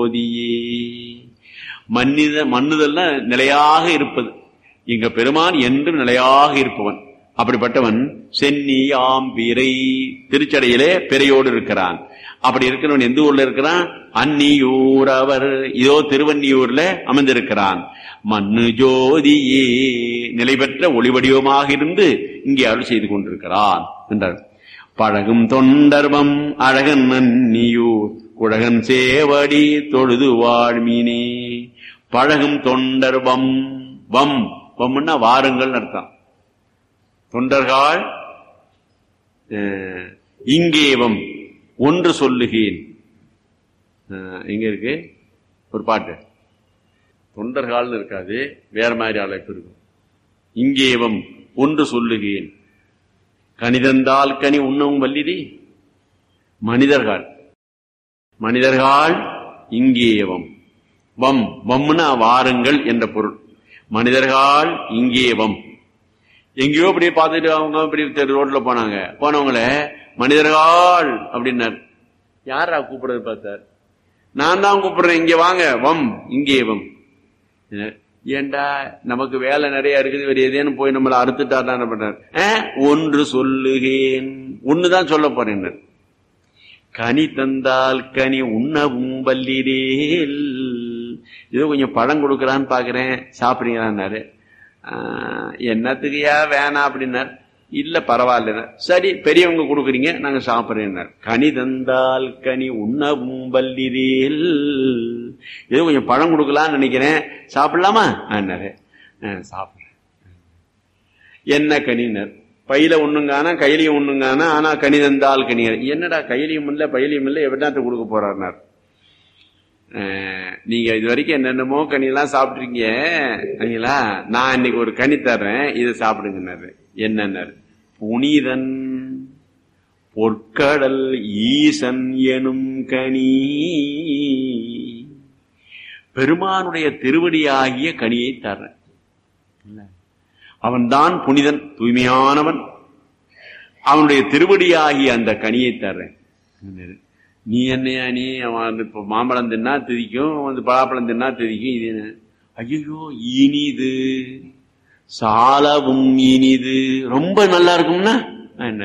மன்னுதல்னா நிலையாக இருப்பது. இங்க பெருமான் என்றும் நிலையாக இருப்பவன். அப்படிப்பட்டவன் சென்னி ஆம்பிரை திருச்சடையிலே பிறையோடு இருக்கிறான். அப்படி இருக்கிறவன் எந்த ஊர்ல இருக்கிறான்? அந்நியூர். அவர் இதோ திருவன்னியூர்ல அமர்ந்திருக்கிறான். மண்ணு ஜோதியே நிலை பெற்ற ஒளிவடிவமாக இருந்து இங்கே அருள் செய்து கொண்டிருக்கிறான் என்றார். பழகும் தொண்டர்வம் அழகன் அந்நியூர் குழகன் சேவடி தொழுது வாழ்மீனே. பழகும் தொண்டர்வம், வம் வம்னா வாருங்கள் அர்த்தம். தொண்டர்கள் இங்கேவம் ஒன்று சொல்லுகேன். எங்க இருக்கு ஒரு பாட்டு, தொண்டர்கள் இருக்காது, வேற மாதிரி அழைப்பு இருக்கும். இங்கேவம் ஒன்று சொல்லுகேன், கனிதந்தால் கனி உண்ணவும் வல்லிதி. மனிதர்கள் மனிதர்கள் இங்கேவம், வம் வம்னா வாருங்கள் என்ற பொருள். மனிதர்கள் இங்கேவம். எங்கேயோ அப்படியே பார்த்துட்டு அவங்க இப்படி ரோட்ல போனாங்க. போனவங்கள மனிதர்கள் அப்படின்னார். யாரா கூப்பிடுறது பார்த்தார். நான் தான் கூப்பிடுறேன், இங்க வாங்க, வம் இங்கேவம். ஏண்டா நமக்கு வேலை நிறைய இருக்குது, வேற ஏதேனும் போய் நம்மளை அறுத்துட்டார் என்ன பண்றார்? ஒன்று சொல்லுகேன், ஒண்ணுதான் சொல்ல போறேன். கனி தந்தால் கனி உண்ணவும் வல்லிரேல். ஏதோ கொஞ்சம் பழம் கொடுக்கறான்னு பாக்குறேன், சாப்பிடுறீங்களான்னாரு. என்னத்துக்குயா வேணாம் அப்படின்னார். இல்ல பரவாயில்ல, சரி பெரியவங்க கொடுக்குறீங்க நாங்க சாப்பிடுறேன். கனி தந்தால் கனி உண்ணவும் வல்லிரேல். ஏதோ கொஞ்சம் பழம் கொடுக்கலான்னு நினைக்கிறேன், சாப்பிடலாமா? சாப்பிடுறேன். என்ன கனினர்? பையில ஒண்ணுங்கானா கையிலையும் ஒண்ணுங்கானா, ஆனா கனி தந்தால் கனி. என்னடா கையிலையும் இல்ல பையிலையும் இல்ல, எவ்வளவு கொடுக்க போறாருனார். நீங்க இது வரைக்கும் என்னென்னமோ கனி எல்லாம் சாப்பிட்டுருக்கீங்களா, நான் இன்னைக்கு ஒரு கனி தர்றேன், இதை சாப்பிடுங்கன்னாரு. என்னன்னாரு? புனிதன் பொற்கடல் ஈசன் எனும் கனி. பெருமானுடைய திருவடியாகிய கனியை தர்றேன். அவன்தான் புனிதன், தூய்மையானவன். அவனுடைய திருவடியாகிய அந்த கனியை தர்றேன். நீ என்னையா, நீ அவன் இப்ப மாம்பழம் தின்னா திதிக்கும், வந்து பலாப்பழம் தின்னா திதிக்கும். இது ஐயோ இனிது, சாலவும் இனிது, ரொம்ப நல்லா இருக்கும்னா என்ன?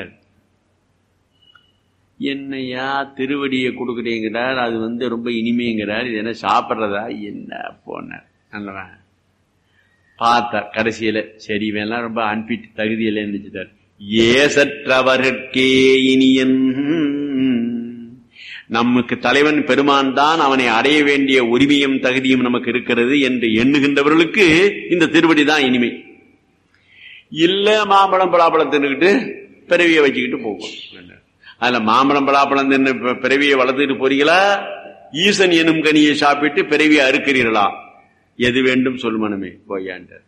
என்னையா திருவடியை கொடுக்குறீங்கிறார், அது ரொம்ப இனிமைங்கிறார், இது என்ன சாப்பிட்றதா என்ன போனார். நல்லவன் பார்த்தார். கடைசியில சரி வேணாம், ரொம்ப அன்பிட்டு தகுதியில நினைச்சிட்டார். ஏசற்றவர்கே இனியன், நமக்கு தலைவன் பெருமான் தான், அவனை அடைய வேண்டிய உரிமையும் தகுதியும் நமக்கு இருக்கிறது என்று எண்ணுகின்றவர்களுக்கு இந்த திருவடி தான் இனிமை. இல்ல மாம்பழம் பலாப்பழம் தின்னுக்கிட்டு பிறவியை வச்சுக்கிட்டு போகும். அதுல மாம்பழம் பலாப்பழம் தின்னு பிறவியை வளர்த்துக்கிட்டு போறீங்களா, ஈசன் எனும் கனியை சாப்பிட்டு பிறவியை அறுக்கிறீர்களா? எது வேண்டும் சொல் மனமே போயாண்ட.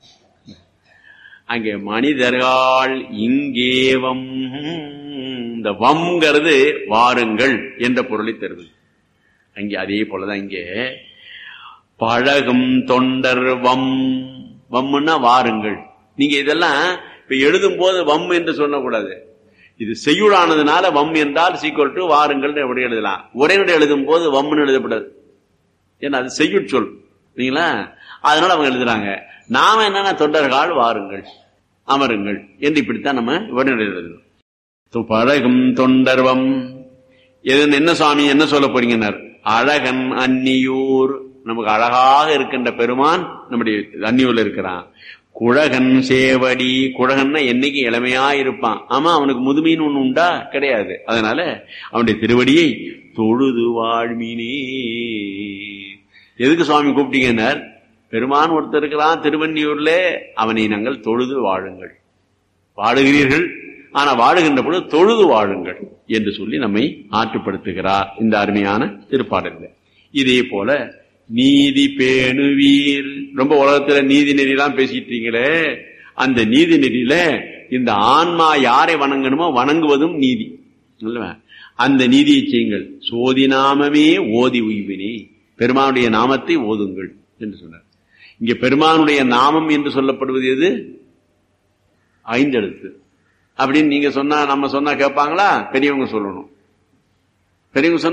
அங்கே மனிதர்கள் இங்கேவம், இந்த வம்ங்கிறது வாருங்கள் என்ற பொருளை தருவது. அங்கே அதே போலதான் இங்கே பழகும் தொண்டர் வம், வம்னா வாருங்கள். நீங்க இதெல்லாம் இப்ப எழுதும் போது வம் என்று சொல்லக்கூடாது. இது செய்யுளானதுனால வம் என்றால் சீக்வல் டு வாருங்கள் எப்படி எழுதலாம். உரைநடை எழுதும் போது வம்னு எழுதப்படாது, ஏன்னா அது செய்யுட் சொல் இல்லைங்களா. அதனால அவங்க எழுதுறாங்க. நாம என்னன்னா தொண்டர்கள் வாருங்கள் அமருங்கள் என்று இப்படித்தான் நம்ம உரைநடை எழுதணும். பழகும் தொண்டர்வம் என்ன சுவாமி என்ன சொல்ல போறீங்கன்னார். அழகன் அந்நியூர், நமக்கு அழகாக இருக்கின்ற பெருமான் நம்முடைய அந்நியூர்ல இருக்கிறான். குழகன் சேவடி, குழகன்னா என்னைக்கு இளமையா இருப்பான். ஆமா, அவனுக்கு முதுமைன்னு ஒண்ணு உண்டா? கிடையாது. அதனால அவனுடைய திருவடியை தொழுது வாழ்மீனே. எதுக்கு சுவாமி கூப்பிட்டீங்கன்னார். பெருமான் ஒருத்தர் இருக்கிறான் திருவன்னியூர்ல, அவனை நாங்கள் தொழுது வாழுங்கள். வாழுகிறீர்கள், ஆனா வாழுகின்ற பொழுது தொழுது வாழுங்கள் என்று சொல்லி நம்மை ஆற்றுப்படுத்துகிறார் இந்த அருமையான திருப்பாடல்ல. இதே போல நீதி பேணுவீர், ரொம்ப உலகத்துல நீதி நெறியெல்லாம் பேசிட்டீங்களே, அந்த நீதி நெறியில இந்த ஆன்மா யாரை வணங்கணுமோ வணங்குவதும் நீதி. அந்த நீதியை செய்யுங்கள். சோதி நாமமே ஓதி உய்வினே, பெருமானுடைய நாமத்தை ஓதுங்கள் என்று சொன்னார். இங்க பெருமானுடைய நாமம் என்று சொல்லப்படுவது எது? 5 எழுத்து. அப்படின்னு நீங்க சொன்னா, நம்ம சொன்னா கேட்பாங்களா? பெரியவங்க சொல்லணும். பெரியவங்க சொன்னா